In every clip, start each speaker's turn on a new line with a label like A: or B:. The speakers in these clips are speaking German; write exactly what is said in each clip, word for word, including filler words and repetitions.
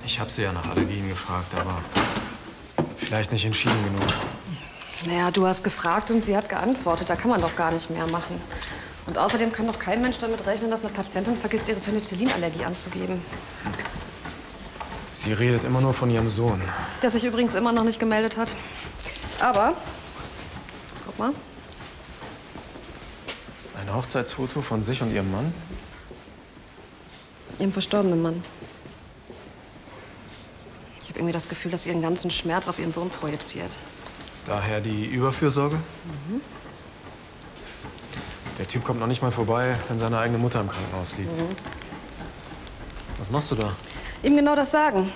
A: Ich habe sie ja nach Allergien gefragt, aber vielleicht nicht entschieden genug.
B: Naja, du hast gefragt und sie hat geantwortet. Da kann man doch gar nicht mehr machen. Und außerdem kann doch kein Mensch damit rechnen, dass eine Patientin vergisst, ihre Penicillinallergie anzugeben.
A: Sie redet immer nur von ihrem Sohn.
B: Der sich übrigens immer noch nicht gemeldet hat. Aber, guck mal.
A: Ein Hochzeitsfoto von sich und ihrem Mann?
B: Ihrem verstorbenen Mann. Ich habe irgendwie das Gefühl, dass sie ihren ganzen Schmerz auf ihren Sohn projiziert.
A: Daher die Überfürsorge? Mhm. Der Typ kommt noch nicht mal vorbei, wenn seine eigene Mutter im Krankenhaus liegt. Mhm. Was machst du da?
B: Ihm genau das sagen.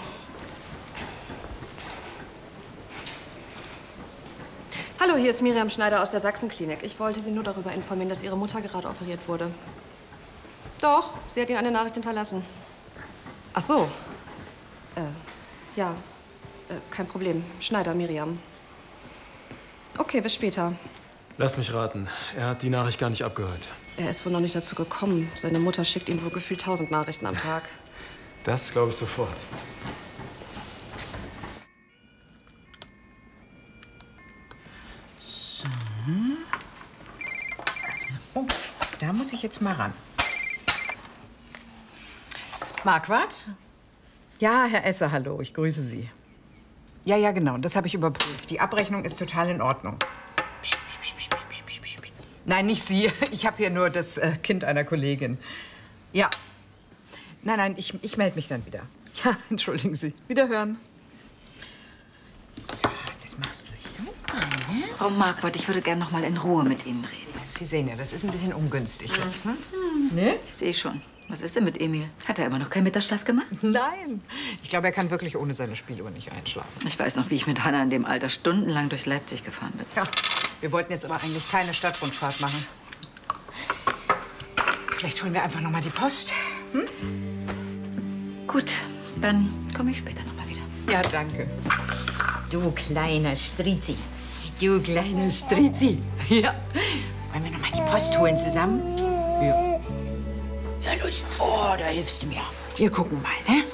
B: Hallo, hier ist Miriam Schneider aus der Sachsenklinik. Ich wollte Sie nur darüber informieren, dass Ihre Mutter gerade operiert wurde. Doch, sie hat Ihnen eine Nachricht hinterlassen. Ach so. Äh, ja, äh, kein Problem. Schneider, Miriam. Okay, bis später.
A: Lass mich raten. Er hat die Nachricht gar nicht abgehört.
B: Er ist wohl noch nicht dazu gekommen. Seine Mutter schickt ihm wohl gefühlt tausend Nachrichten am Tag.
A: Das glaube ich sofort.
C: So. Oh, da muss ich jetzt mal ran. Marquardt? Ja, Herr Esser, hallo, ich grüße Sie. Ja, ja, genau, das habe ich überprüft. Die Abrechnung ist total in Ordnung. Psst, psst, psst, psst, psst, psst, psst. Nein, nicht Sie. Ich habe hier nur das äh, Kind einer Kollegin. Ja. Nein, nein, ich, ich melde mich dann wieder. Ja, entschuldigen Sie. Wiederhören. So, das machst du super, ne?
D: Frau Marquardt, ich würde gerne noch mal in Ruhe mit Ihnen reden.
C: Sie sehen ja, das ist ein bisschen ungünstig
D: mhm.
C: jetzt, ne? Ne?
D: Ich sehe schon. Was ist denn mit Emil? Hat er immer noch keinen Mittagsschlaf gemacht?
C: Nein. Ich glaube, er kann wirklich ohne seine Spieluhr nicht einschlafen.
D: Ich weiß noch, wie ich mit Hanna in dem Alter stundenlang durch Leipzig gefahren bin.
C: Ja, wir wollten jetzt aber eigentlich keine Stadtrundfahrt machen. Vielleicht holen wir einfach noch mal die Post. Hm?
D: Gut, dann komme ich später noch mal wieder.
C: Ja, danke. Du kleiner Strizi. Du kleiner Strizi. Ja. Wollen wir noch mal die Post holen zusammen? Ja. Ja, los. Oh, da hilfst du mir. Wir gucken mal, ne?